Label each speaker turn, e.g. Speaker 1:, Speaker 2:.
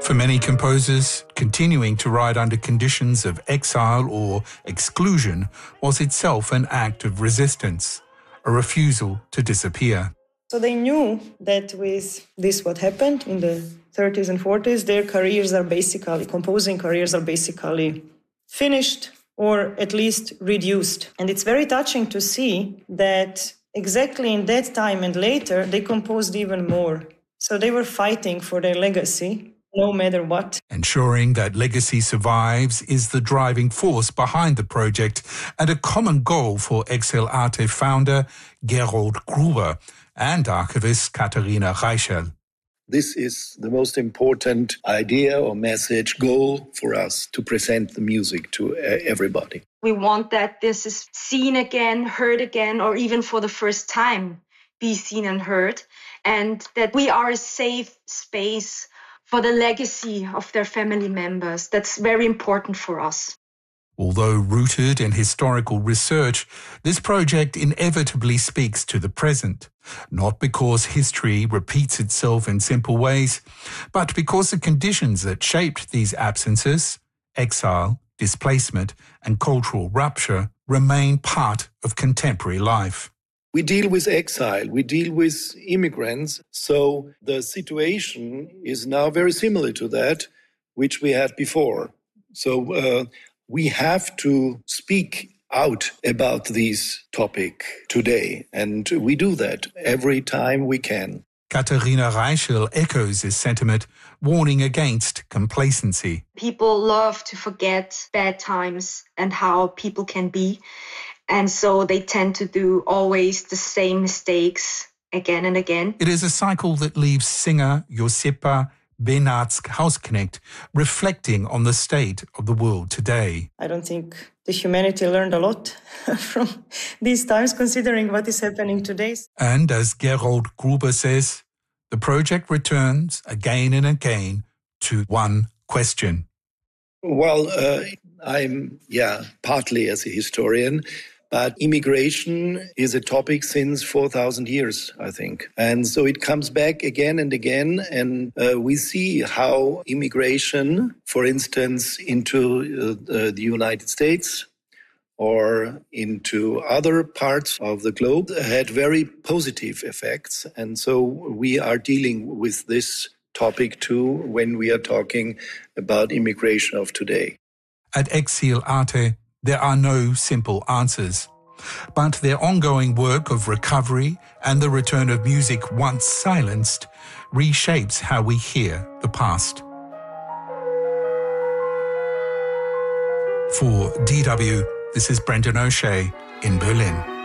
Speaker 1: For many composers, continuing to write under conditions of exile or exclusion was itself an act of resistance, a refusal to disappear.
Speaker 2: So they knew that with this what happened in the 30s and 40s, their composing careers are basically finished or at least reduced. And it's very touching to see that exactly in that time and later, they composed even more. So they were fighting for their legacy, no matter what.
Speaker 1: Ensuring that legacy survives is the driving force behind the project and a common goal for Exil Arte founder Gerold Gruber and archivist Katharina Reichel.
Speaker 3: This is the most important idea or message, goal for us to present the music to everybody.
Speaker 4: We want that this is seen again, heard again, or even for the first time be seen and heard, and that we are a safe space for the legacy of their family members. That's very important for us.
Speaker 1: Although rooted in historical research, this project inevitably speaks to the present, not because history repeats itself in simple ways, but because the conditions that shaped these absences, exile, displacement, and cultural rupture, remain part of contemporary life.
Speaker 3: We deal with exile, we deal with immigrants, so the situation is now very similar to that which we had before. So we have to speak out about this topic today, and we do that every time we can.
Speaker 1: Katharina Reichel echoes this sentiment, warning against complacency.
Speaker 4: People love to forget bad times and how people can be, and so they tend to do always the same mistakes again and again.
Speaker 1: It is a cycle that leaves singer Josipa Benartz-Hausknecht reflecting on the state of the world today.
Speaker 2: I don't think the humanity learned a lot from these times, considering what is happening today.
Speaker 1: And as Gerold Gruber says, the project returns again and again to one question.
Speaker 3: Well, I'm partly as a historian, but immigration is a topic since 4,000 years, I think. And so it comes back again and again. And we see how immigration, for instance, into the United States or into other parts of the globe, had very positive effects. And so we are dealing with this topic too when we are talking about immigration of today.
Speaker 1: At Exil Arte, there are no simple answers, but their ongoing work of recovery and the return of music once silenced reshapes how we hear the past. For DW, this is Brendan O'Shea in Berlin.